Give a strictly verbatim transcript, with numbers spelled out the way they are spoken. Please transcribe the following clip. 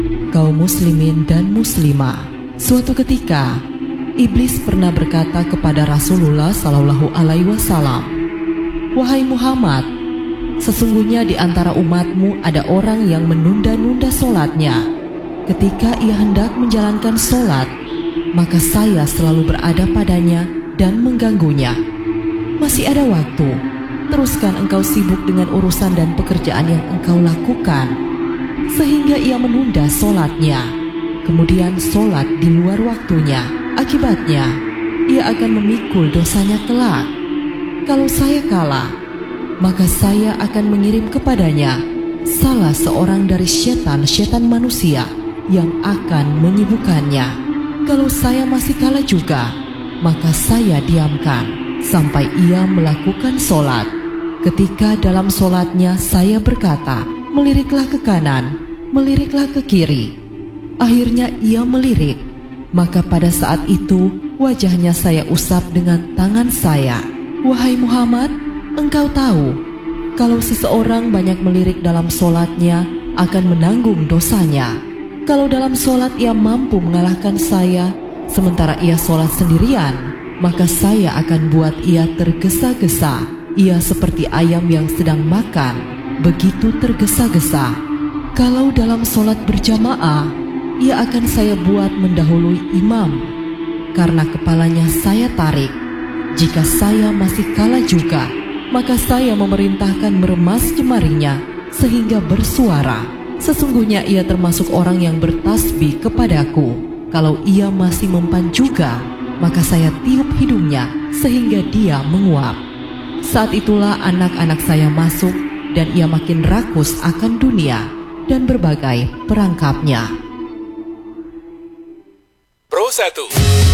Kaum muslimin dan muslimah, suatu ketika iblis pernah berkata kepada Rasulullah Shallallahu Alaihi Wasallam, "Wahai Muhammad, sesungguhnya di antara umatmu ada orang yang menunda-nunda solatnya. Ketika ia hendak menjalankan solat, maka saya selalu berada padanya dan mengganggunya. Masih ada waktu, teruskan engkau sibuk dengan urusan dan pekerjaan yang engkau lakukan." Sehingga ia menunda solatnya, kemudian solat di luar waktunya. Akibatnya, ia akan memikul dosanya kelak. Kalau saya kalah, maka saya akan mengirim kepadanya salah seorang dari setan-setan manusia yang akan menyibukkannya. Kalau saya masih kalah juga, maka saya diamkan sampai ia melakukan solat. Ketika dalam solatnya saya berkata, "Meliriklah ke kanan, meliriklah ke kiri." Akhirnya ia melirik, maka pada saat itu wajahnya saya usap dengan tangan saya. "Wahai Muhammad, engkau tahu kalau seseorang banyak melirik dalam solatnya akan menanggung dosanya. Kalau dalam solat ia mampu mengalahkan saya, sementara ia solat sendirian, maka saya akan buat ia tergesa-gesa. Ia seperti ayam yang sedang makan, begitu tergesa-gesa. Kalau dalam solat berjamaah, ia akan saya buat mendahului imam, karena kepalanya saya tarik. Jika saya masih kalah juga, maka saya memerintahkan meremas jemarinya sehingga bersuara. Sesungguhnya ia termasuk orang yang bertasbih kepadaku. Kalau ia masih mempan juga, maka saya tiup hidungnya sehingga dia menguap. Saat itulah anak-anak saya masuk dan ia makin rakus akan dunia dan berbagai perangkapnya." Pro satu.